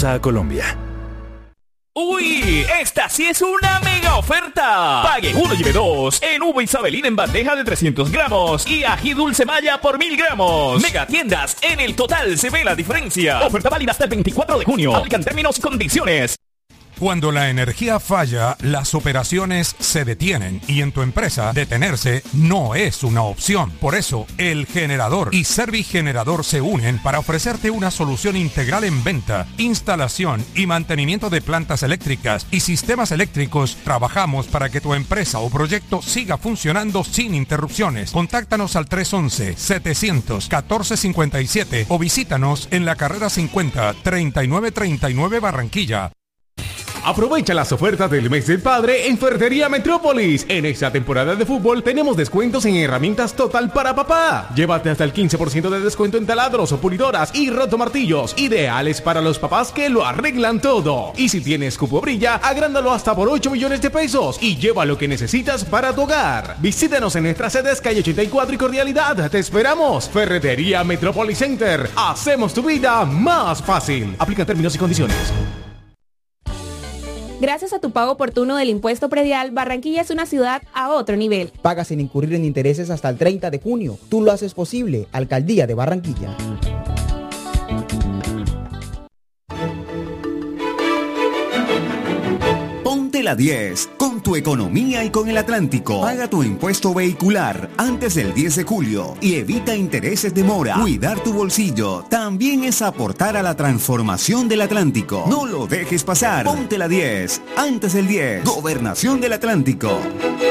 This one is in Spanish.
A Colombia. ¡Uy! ¡Esta sí es una mega oferta! Pague 1 y lleve 2 en uva Isabelín en bandeja de 300 gramos y ají dulce maya por 1000 gramos. Mega tiendas, en el total se ve la diferencia. Oferta válida hasta el 24 de junio. Aplican términos y condiciones. Cuando la energía falla, las operaciones se detienen y en tu empresa detenerse no es una opción. Por eso, El Generador y Servigenerador se unen para ofrecerte una solución integral en venta, instalación y mantenimiento de plantas eléctricas y sistemas eléctricos. Trabajamos para que tu empresa o proyecto siga funcionando sin interrupciones. Contáctanos al 311-700-1457 o visítanos en la carrera 50, 3939 Barranquilla. Aprovecha las ofertas del mes del padre en Ferretería Metrópolis. En esta temporada de fútbol tenemos descuentos en herramientas total para papá. Llévate hasta el 15% de descuento en taladros o pulidoras y rotomartillos, ideales para los papás que lo arreglan todo. Y si tienes cupo brilla, agrándalo hasta por 8 millones de pesos y lleva lo que necesitas para tu hogar. Visítanos en nuestras sedes calle 84 y Cordialidad. Te esperamos. Ferretería Metrópolis Center. Hacemos tu vida más fácil. Aplica términos y condiciones. Gracias a tu pago oportuno del impuesto predial, Barranquilla es una ciudad a otro nivel. Paga sin incurrir en intereses hasta el 30 de junio. Tú lo haces posible. Alcaldía de Barranquilla. Ponte la 10, con tu economía y con el Atlántico. Paga tu impuesto vehicular antes del 10 de julio y evita intereses de mora. Cuidar tu bolsillo también es aportar a la transformación del Atlántico. No lo dejes pasar. Ponte la 10, antes del 10. Gobernación del Atlántico.